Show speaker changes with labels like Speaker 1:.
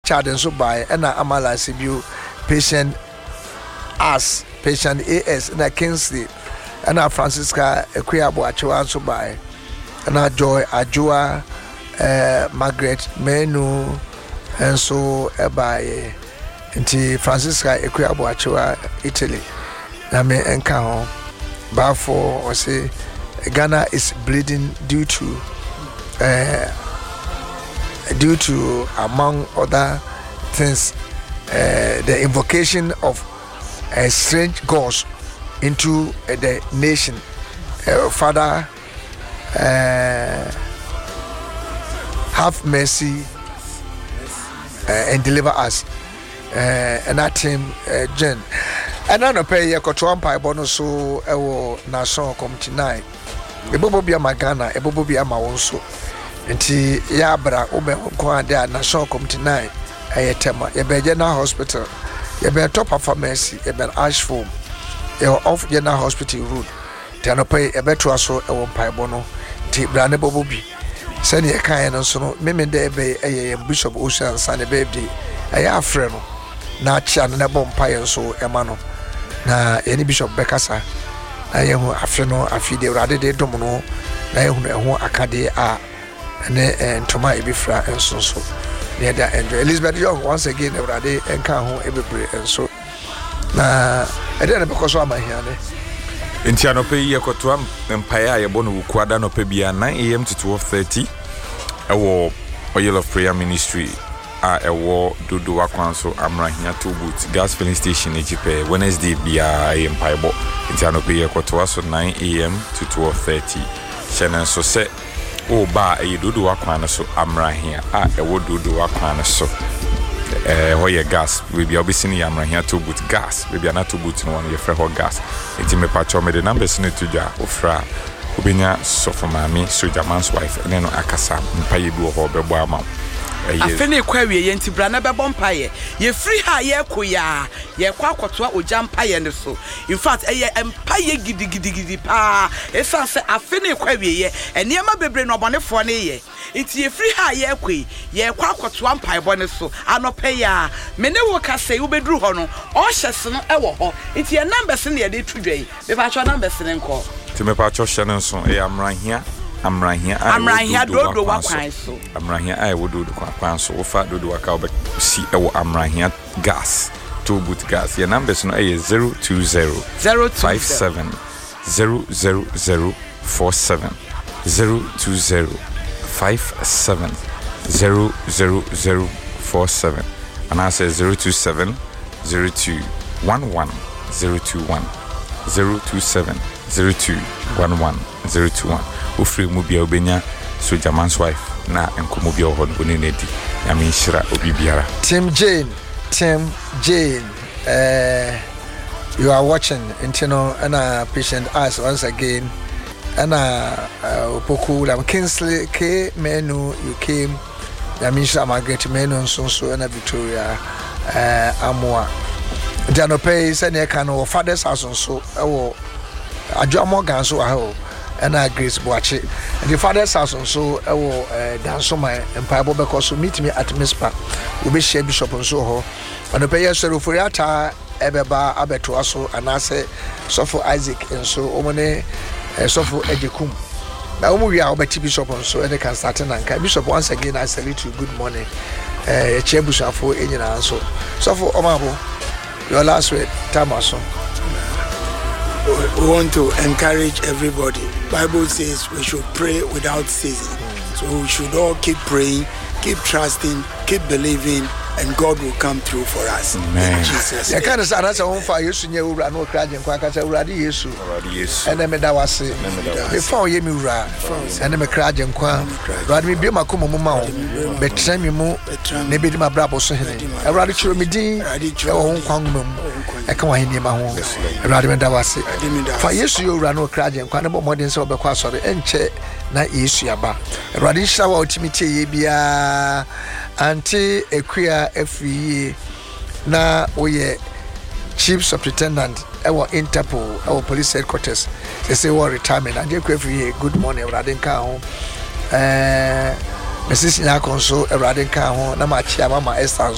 Speaker 1: Richard and so by and Amala Sibu patient AS and Kingsley and Francisca Equiabo Achua so by and Joy Ajua Margaret Menu and so by Inti Francisca Equiabo Achua Italy. I mean encounter Bafo or say Ghana is bleeding due to among other things the invocation of strange gods into the nation. Father, have mercy and deliver us. And that him Jen. And I don't pay a cotuampa bonus so Nason come tonight. A bobo be a magana, a bobo be a maonso. Nti yabra obe kwa de na so come tonight ayetema ye be General Hospital ye be top of pharmacy ye be Ashform ye off General Hospital road tano pay ye be to aso e won paibo no nti bra ne bobo bi se ne kan no so no meme de be Bishop Ocean San birthday aya afre no na acha ne bom paye so e ma no na ye ni Bishop Bekasa aye hu afre no afide urade de dom no na ye hu ho akade a and Toma Ibifra and so near that end. Elizabeth Young once again every day and come home every and so. I didn't because I'm here.
Speaker 2: In Tiano Pay Yakotuam Empire, Bono Quada no Pebia 9 a.m. to 12:30. A war oil of prayer ministry. A war Dudu Aquanso Amra here 2 boots gas filling station Ejipe Wednesday Bia Empire Bo. In Tiano Pay Yakotua so 9 a.m. to 12:30. Shannon so set. Oh, ba a dudu wakwana so amra here. A would dudu wakwana so. Hoye gas. We be obviously amra here 2 boot gas. We be not 2 boots in one year for gas. It's me patcho me the numbers in to ja ofra. Ubinya so for mami soja man's wife and then akasa mpaye bi ho bebo ama.
Speaker 3: Afene kwa wie ye nti bra na bebo mpaye. Ye free ha ye koya. Ye kwa akotoa oja mpaye ne so. In fact eye mpaye gidigidi pa. Esan se afene kwa wie ye eniema bebre no obonefo ne ye. Nti ye free ha ye koi. Ye kwa akotoa mpaye bo ne so. Anope ya. Me ne wo ka se wo bedru ho no. O hyese no e wo ho. Nti ye numbers ne ye de tudwai. Me pa cho numbers ne nko.
Speaker 2: Ti me pa cho hyene so e amran hia. Amrahia
Speaker 3: dodo wakwan so.
Speaker 2: Amrahia I would do the kwan so. Ofa dodo waka obe si ewo Amrahia gas 2 boot gas. Your numbers no is 020 57 00047 020 57 00047 and I say 027 02 11 021 027 02 11 021. Free mobile benya soja man's wife na enkomobia ho no ne nedi ya me nshira obi biara.
Speaker 1: Tim Jane you are watching intino and patient us once again and opoku lam Kingsley K Menu you came ya me nshira Margaret Menu so na Victoria Amoa Dano pay say ne kan o fathers house so ewo Adwa Morgan so aho and Grace Boache and the father's house so dance my empire because so meet me at Mispa we be share Bishop and so ho and the pay so for yata ebeba abeto aso and I say so for Isaac and so omone so for Ejekum now we are about Bishop and so and they can start and Bishop once again I salute you good morning Chebusha for any answer so for Omabo your last word Tamaso.
Speaker 4: We want to encourage everybody. Bible says we should pray without ceasing. So we should all keep praying, keep trusting, keep believing, and God will come through for us.
Speaker 2: Amen.
Speaker 4: In Jesus'
Speaker 1: name. Can't say that's on fire. You should know no crying. Quite say already yes. And then that was before you me ra. And then me crying. Rather me be my come mama. Betray me mo. Maybe my brother so here. I rather show me di. Oh, kwang mum. I come here near my home. Rather me that was. For yes you ran no crying. Quite about more than so be quite sorry. Enche na yes you aba. Rather shower ultimate ye bia. Anti Equia FE na oye Chief Superintendent our Interpol our police headquarters they say what retirement and FE good morning Radinka home Mrs. Nyakonso Radinka home na ma chia mama Esther